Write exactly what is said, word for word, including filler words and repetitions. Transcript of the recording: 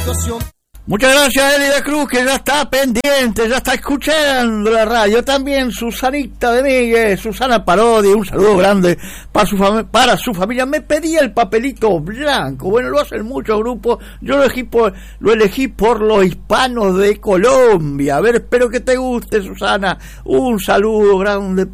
Muchas gracias, Eli de Cruz, que ya está pendiente, ya está escuchando la radio. También Susanita de Miguel, Susana Parodi, un saludo grande para su, fam- para su familia. Me pedía el papelito blanco. Bueno, lo hacen muchos grupos. Yo lo elegí por, lo elegí por los hispanos de Colombia. A ver, espero que te guste, Susana. Un saludo grande